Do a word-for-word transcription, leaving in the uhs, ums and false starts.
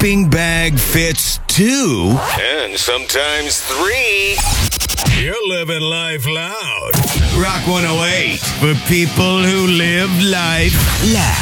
sleeping bag fits two. And sometimes three. You're living life loud. Rock one oh eight for people who live life loud.